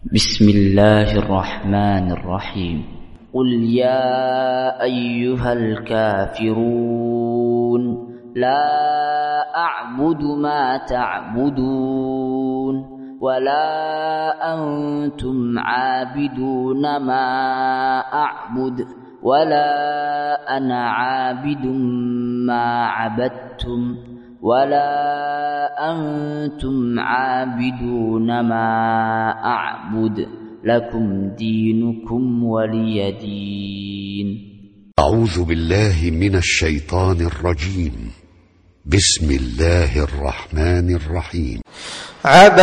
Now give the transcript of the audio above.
بسم الله الرحمن الرحيم. قل يا أيها الكافرون لا أعبد ما تعبدون ولا أنتم عابدون ما أعبد ولا أنا عابد ما عبدتم ولا أنتم عابدون ما أعبد لكم دينكم ولي دين. أعوذ بالله من الشيطان الرجيم. بسم الله الرحمن الرحيم.